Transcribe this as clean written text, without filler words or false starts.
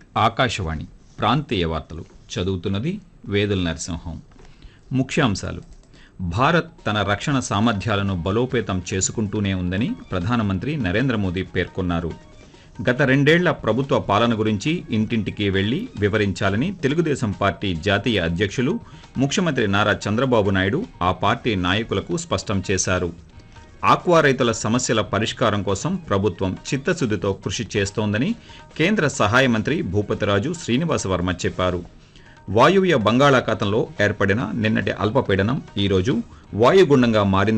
ఆకాశవాణి ప్రాంతీయ వార్తలు చదువుతున్నది వేదుల నరసింహం. ముఖ్యాంశాలు: భారత్ తన రక్షణ సామర్థ్యాలను బలోపేతం చేసుకుంటూనే ఉందని ప్రధానమంత్రి నరేంద్ర మోదీ పేర్కొన్నారు. గత 2 ఏళ్ల ప్రభుత్వ పాలన గురించి ఇంటింటికి వెళ్లి వివరించాలని తెలుగుదేశం పార్టీ జాతీయ అధ్యక్షులు ముఖ్యమంత్రి నారా చంద్రబాబు నాయుడు ఆ పార్టీ నాయకులకు స్పష్టం చేశారు. ఆక్వా రైతుల సమస్యల పరిష్కారం కోసం ప్రభుత్వం చిత్తశుద్ధితో కృషి చేస్తోందని కేంద్ర సహాయ మంత్రి భూపతిరాజు శ్రీనివాసవర్మ చెప్పారు. వాయువ్య బంగాళాఖాతంలో ఏర్పడిన నిన్నటి అల్పపీడనం ఈరోజు వాయుగుండంగా మారింది.